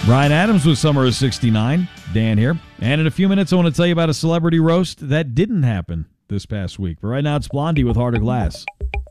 Bryan Adams with Summer of 69. Dan here. And in a few minutes, I want to tell you about a celebrity roast that didn't happen this past week. But right now, it's Blondie with Heart of Glass.